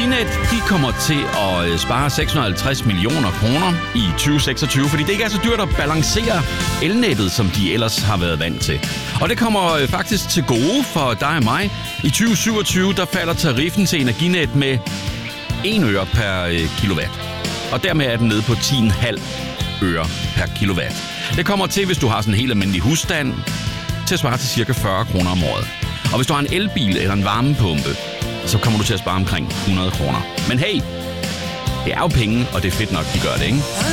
Energinet, de kommer til at spare 650 millioner kroner i 2026, fordi det ikke er så dyrt at balancere elnettet, som de ellers har været vant til. Og det kommer faktisk til gode for dig og mig. I 2027, der falder tariffen til Energinet med 1 øre per kilowatt. Og dermed er den nede på 10,5 øre per kilowatt. Det kommer til, hvis du har sådan en helt almindelig husstand, til at spare til cirka 40 kroner om året. Og hvis du har en elbil eller en varmepumpe, så kommer du til at spare omkring 100 kroner. Men hey, det er jo penge, og det er fedt nok, de gør det, ikke?